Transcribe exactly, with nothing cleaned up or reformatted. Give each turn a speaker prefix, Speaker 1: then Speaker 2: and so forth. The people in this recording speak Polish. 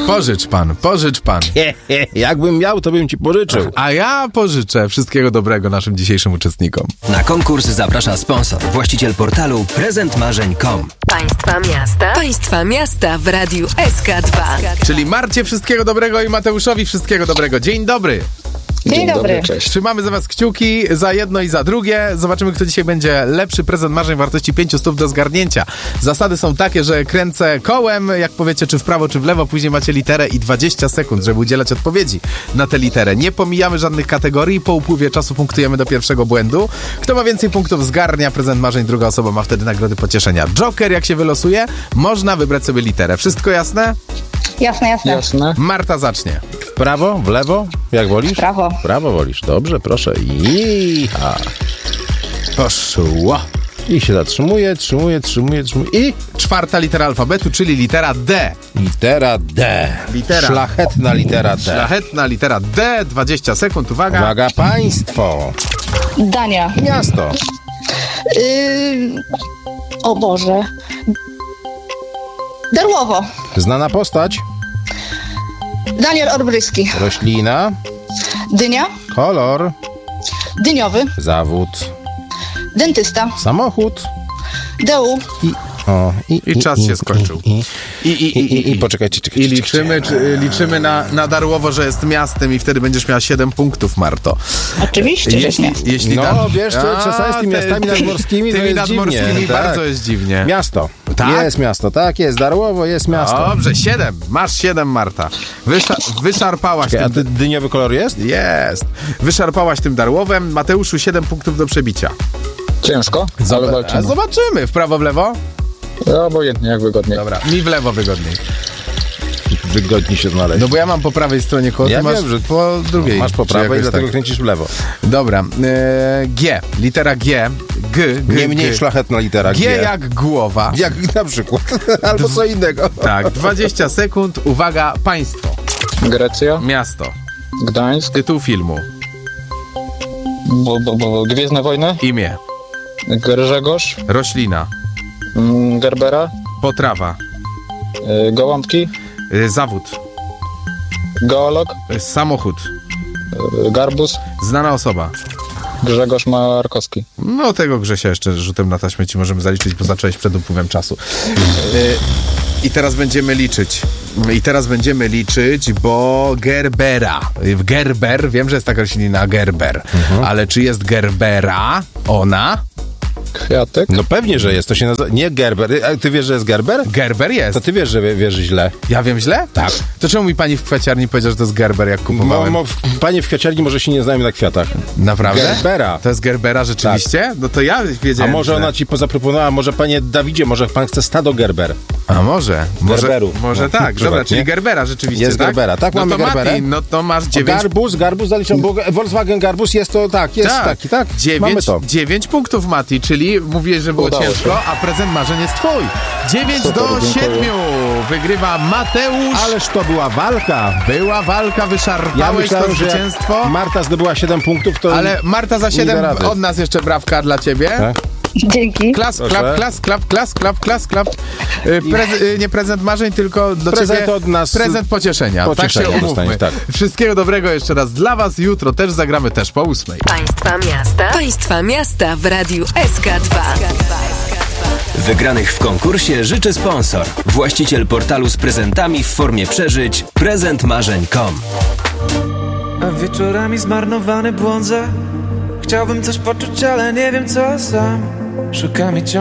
Speaker 1: Pożycz pan, pożycz pan.
Speaker 2: Jakbym miał, to bym ci pożyczył.
Speaker 1: A ja pożyczę. Wszystkiego dobrego naszym dzisiejszym uczestnikom.
Speaker 3: Na konkurs zaprasza sponsor, właściciel portalu prezent marzeń kropka com.
Speaker 4: Państwa miasta. Państwa miasta w Radiu S K dwa.
Speaker 1: Czyli Marcie wszystkiego dobrego i Mateuszowi wszystkiego dobrego. Dzień dobry.
Speaker 5: Dzień, Dzień dobry. dobry,
Speaker 6: cześć.
Speaker 1: Trzymamy za was kciuki za jedno i za drugie. Zobaczymy, kto dzisiaj będzie lepszy. Prezent marzeń wartości pięć stów do zgarnięcia. Zasady są takie, że kręcę kołem, jak powiecie, czy w prawo, czy w lewo. Później macie literę i dwadzieścia sekund, żeby udzielać odpowiedzi na tę literę. Nie pomijamy żadnych kategorii. Po upływie czasu punktujemy do pierwszego błędu. Kto ma więcej punktów, zgarnia prezent marzeń. Druga osoba ma wtedy nagrody pocieszenia. Joker, jak się wylosuje, można wybrać sobie literę. Wszystko jasne?
Speaker 5: Jasne, jasne.
Speaker 6: Jasne.
Speaker 1: Marta zacznie.
Speaker 2: W prawo, w lewo? Jak wolisz?
Speaker 5: Prawo.
Speaker 2: W prawo wolisz. Dobrze, proszę. I ha.
Speaker 1: Poszło.
Speaker 2: I się zatrzymuje, trzymuje, trzymuje, trzymuje. I
Speaker 1: Czwarta litera alfabetu, czyli litera D.
Speaker 2: litera D.
Speaker 1: Litera.
Speaker 2: Szlachetna litera D.
Speaker 1: Szlachetna litera D. dwadzieścia sekund, uwaga.
Speaker 2: Uwaga, państwo.
Speaker 5: Dania.
Speaker 2: Miasto.
Speaker 5: Yy... O Boże. Darłowo.
Speaker 2: Znana postać.
Speaker 5: Daniel Olbryski.
Speaker 2: Roślina.
Speaker 5: Dynia.
Speaker 2: Kolor.
Speaker 5: Dyniowy.
Speaker 2: Zawód.
Speaker 5: Dentysta.
Speaker 2: Samochód.
Speaker 5: Deu.
Speaker 2: I, o, i,
Speaker 1: I czas się skończył.
Speaker 2: I, i,
Speaker 1: I, i, i, i,
Speaker 2: i, i poczekajcie,
Speaker 1: I
Speaker 2: czekajcie.
Speaker 1: liczymy, czy, liczymy na, na Darłowo, że jest miastem i wtedy będziesz miała siedem punktów, Marto.
Speaker 5: Oczywiście, że
Speaker 1: Jeśli,
Speaker 5: jest.
Speaker 1: jeśli
Speaker 2: No,
Speaker 1: da-
Speaker 2: wiesz, to
Speaker 1: A,
Speaker 2: czasami z tymi
Speaker 1: te-
Speaker 2: miastami
Speaker 1: ty-
Speaker 2: nadmorskimi to
Speaker 1: tymi
Speaker 2: jest
Speaker 1: nadmorskimi
Speaker 2: dziwnie.
Speaker 1: bardzo
Speaker 2: Tak.
Speaker 1: jest dziwnie.
Speaker 2: Miasto.
Speaker 1: Tak?
Speaker 2: Jest miasto, tak jest. Darłowo jest miasto.
Speaker 1: Dobrze, siedem. Masz siedem, Marta. Wysza- wyszarpałaś
Speaker 2: A
Speaker 1: tym...
Speaker 2: ty dyniowy kolor jest?
Speaker 1: Jest. Wyszarpałaś tym Darłowem. Mateuszu, siedem punktów do przebicia.
Speaker 6: Ciężko, ale
Speaker 1: Zob- a
Speaker 6: walczymy.
Speaker 1: zobaczymy. W prawo, w lewo?
Speaker 6: No, obojętnie, jak wygodniej.
Speaker 1: Dobra, mi w lewo wygodniej.
Speaker 2: Wygodnie się znaleźć.
Speaker 1: No bo ja mam po prawej stronie koło,
Speaker 2: Ja
Speaker 1: ty masz
Speaker 2: wiem, że-
Speaker 1: po drugiej.
Speaker 2: Masz po
Speaker 1: czy
Speaker 2: prawej,
Speaker 1: jakoś
Speaker 2: dlatego
Speaker 1: tak.
Speaker 2: kręcisz w lewo.
Speaker 1: Dobra, e, G, litera G, G, G,
Speaker 2: Nie mniej
Speaker 1: G.
Speaker 2: szlachetna litera.
Speaker 1: G jak głowa.
Speaker 2: Jak na przykład. Albo co innego.
Speaker 1: Tak, dwadzieścia sekund, uwaga, państwo,
Speaker 6: Grecja,
Speaker 1: miasto,
Speaker 6: Gdańsk,
Speaker 1: tytuł filmu,
Speaker 6: bo, bo, bo, Gwiezdne Wojny,
Speaker 1: imię,
Speaker 6: Grzegorz,
Speaker 1: roślina,
Speaker 6: mm, Gerbera,
Speaker 1: potrawa,
Speaker 6: y, Gołąbki,
Speaker 1: y, zawód,
Speaker 6: Geolog,
Speaker 1: y, samochód,
Speaker 6: y, Garbus,
Speaker 1: znana osoba.
Speaker 6: Grzegorz Markowski.
Speaker 1: No tego Grzesia jeszcze rzutem na taśmę ci możemy zaliczyć, bo zacząłeś przed upływem czasu. Y, I teraz będziemy liczyć. I teraz będziemy liczyć, bo Gerbera. Gerber, wiem, że jest taka roślina Gerber,
Speaker 2: Mhm.
Speaker 1: ale czy jest Gerbera ona?
Speaker 6: Kwiatek,
Speaker 2: No pewnie, że jest. To się nazywa... Nie Gerber. A ty wiesz, że jest Gerber?
Speaker 1: Gerber jest.
Speaker 2: To ty wiesz, że wie- wiesz źle.
Speaker 1: Ja wiem źle?
Speaker 2: Tak.
Speaker 1: To czemu mi pani w kwiaciarni powiedział, że to jest Gerber, jak
Speaker 2: Mo,
Speaker 1: kupowałem?
Speaker 2: mo, panie w kwiaciarni może się nie znajemy na kwiatach.
Speaker 1: Naprawdę?
Speaker 2: Gerbera.
Speaker 1: To jest Gerbera rzeczywiście? No to ja
Speaker 2: A
Speaker 1: wiedziałem
Speaker 2: może
Speaker 1: źle.
Speaker 2: ona ci zaproponowała, może panie Dawidzie, może pan chce stado Gerber.
Speaker 1: A może? Może,
Speaker 2: Gerberu.
Speaker 1: może
Speaker 2: No,
Speaker 1: tak. Dobra,
Speaker 2: prywatnie.
Speaker 1: czyli Gerbera rzeczywiście,
Speaker 2: Jest
Speaker 1: tak?
Speaker 2: Gerbera. Tak,
Speaker 1: no
Speaker 2: mamy
Speaker 1: to
Speaker 2: Gerberę.
Speaker 1: Mati, no to masz
Speaker 2: O,
Speaker 1: dziewięć...
Speaker 2: Garbus, Garbus zaliczam, bo Volkswagen Garbus jest to, tak, jest
Speaker 1: tak,
Speaker 2: taki, tak. Mamy
Speaker 1: Dziewięć,
Speaker 2: to.
Speaker 1: dziewięć punktów, Mati, czyli mówiłeś, że było
Speaker 6: Udało
Speaker 1: ciężko,
Speaker 6: się.
Speaker 1: a prezent marzeń jest twój. dziewięć
Speaker 6: Super,
Speaker 1: do
Speaker 6: dziękuję.
Speaker 1: siedmiu wygrywa Mateusz.
Speaker 2: Ależ to była walka.
Speaker 1: Była walka,
Speaker 2: Ja
Speaker 1: wyszarpałeś
Speaker 2: myślałem,
Speaker 1: to
Speaker 2: że jak
Speaker 1: zwycięstwo.
Speaker 2: Marta zdobyła siedem punktów, to...
Speaker 1: Ale Marta za
Speaker 2: Nie
Speaker 1: siedem
Speaker 2: da rady.
Speaker 1: od nas jeszcze brawka dla ciebie.
Speaker 2: Tak?
Speaker 5: Dzięki.
Speaker 1: Klas,
Speaker 2: Proszę.
Speaker 1: klap, klas, klap, klas, klap, klas, klap. Y, Prez, y, nie prezent marzeń, tylko dla
Speaker 2: Prezent
Speaker 1: ciebie
Speaker 2: od nas-
Speaker 1: prezent pocieszenia.
Speaker 2: Pocieszenia
Speaker 1: tak się umówmy.
Speaker 2: dostaniesz, tak.
Speaker 1: Wszystkiego dobrego jeszcze raz dla was. Jutro też zagramy też po ósmej.
Speaker 4: Państwa miasta. Państwa miasta w Radiu S K dwa.
Speaker 3: Wygranych w konkursie życzy sponsor, właściciel portalu z prezentami w formie przeżyć prezent marzeń kropka com.
Speaker 7: A wieczorami zmarnowany błądzę. Chciałbym coś poczuć, ale nie wiem co sam. Szukam i ciągle